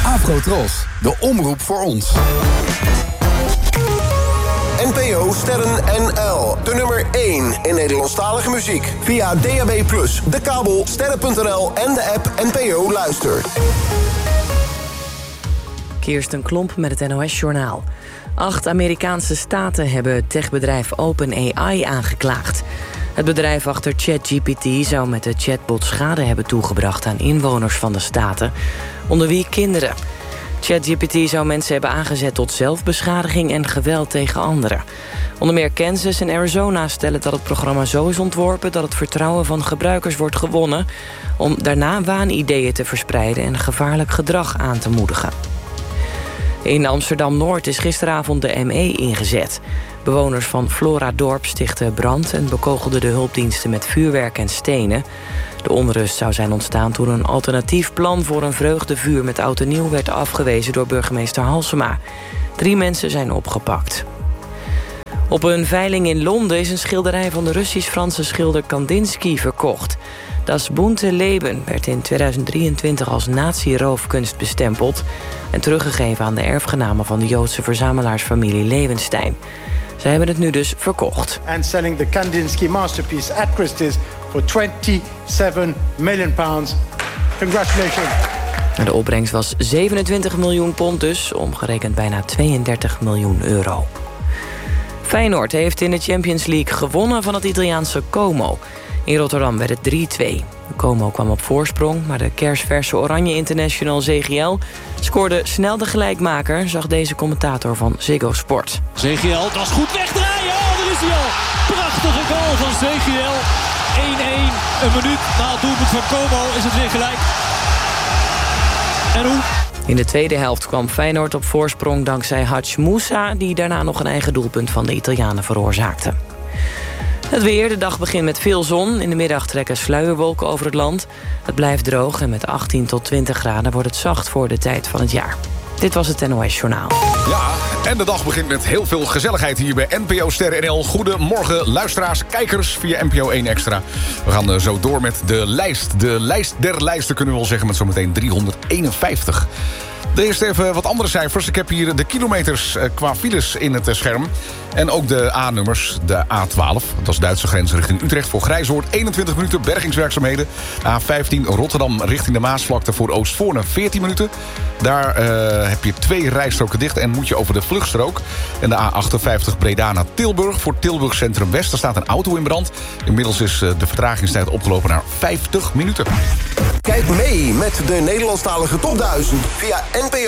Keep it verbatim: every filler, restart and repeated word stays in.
Afrotros, de omroep voor ons. N P O Sterren N L, de nummer één in Nederlandstalige muziek. Via D A B plus, de kabel, sterren punt n l en de app N P O Luister. Kirsten Klomp met het N O S-journaal. Acht Amerikaanse staten hebben techbedrijf OpenAI aangeklaagd. Het bedrijf achter ChatGPT zou met de chatbot schade hebben toegebracht aan inwoners van de staten, onder wie kinderen. ChatGPT zou mensen hebben aangezet tot zelfbeschadiging en geweld tegen anderen. Onder meer Kansas en Arizona stellen dat het programma zo is ontworpen dat het vertrouwen van gebruikers wordt gewonnen, om daarna waanideeën te verspreiden en gevaarlijk gedrag aan te moedigen. In Amsterdam-Noord is gisteravond de M E ingezet. Bewoners van Flora Dorp stichtten brand en bekogelden de hulpdiensten met vuurwerk en stenen. De onrust zou zijn ontstaan toen een alternatief plan voor een vreugdevuur met oud en nieuw werd afgewezen door burgemeester Halsema. Drie mensen zijn opgepakt. Op een veiling in Londen is een schilderij van de Russisch-Franse schilder Kandinsky verkocht. Das bunte Leben werd in tweeduizend drieëntwintig als nazi-roofkunst bestempeld en teruggegeven aan de erfgenamen van de Joodse verzamelaarsfamilie Levenstein. Zij hebben het nu dus verkocht. And selling the Kandinsky masterpiece at Christie's for twenty-seven million pounds. Congratulations. De opbrengst was zevenentwintig miljoen pond dus, omgerekend bijna tweeëndertig miljoen euro. Feyenoord heeft in de Champions League gewonnen van het Italiaanse Como. In Rotterdam werd het drie twee. Como kwam op voorsprong, maar de kersverse Oranje International Z G L scoorde snel de gelijkmaker, zag deze commentator van Ziggo Sport. Z G L, dat is goed wegdraaien. Oh, daar is hij al. Prachtige goal van Z G L. één-één, een minuut na het doelpunt van Como is het weer gelijk. En hoe? In de tweede helft kwam Feyenoord op voorsprong dankzij Hadj Moussa, die daarna nog een eigen doelpunt van de Italianen veroorzaakte. Het weer, de dag begint met veel zon. In de middag trekken sluierwolken over het land. Het blijft droog en met achttien tot twintig graden wordt het zacht voor de tijd van het jaar. Dit was het N O S-journaal. Ja, en de dag begint met heel veel gezelligheid hier bij N P O Sterren N L. Goedemorgen, luisteraars, kijkers via N P O één Extra. We gaan uh, zo door met de lijst. De lijst der lijsten kunnen we wel zeggen met zometeen driehonderdeenenvijftig. De eerste even wat andere cijfers. Ik heb hier de kilometers qua files in het scherm. En ook de A-nummers. De A twaalf, dat is Duitse grens richting Utrecht voor Grijzoord. eenentwintig minuten bergingswerkzaamheden. A vijftien Rotterdam richting de Maasvlakte voor Oostvoorne veertien minuten. Daar uh, heb je twee rijstroken dicht en moet je over de vluchtstrook. En de A achtenvijftig Breda naar Tilburg voor Tilburg Centrum West. Daar staat een auto in brand. Inmiddels is uh, de vertragingstijd opgelopen naar vijftig minuten. Kijk mee met de Nederlandstalige top duizend via N P